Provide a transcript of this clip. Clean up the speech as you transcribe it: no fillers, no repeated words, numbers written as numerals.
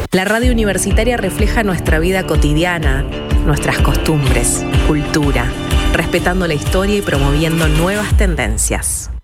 La radio universitaria refleja nuestra vida cotidiana, nuestras costumbres, cultura, respetando la historia y promoviendo nuevas tendencias.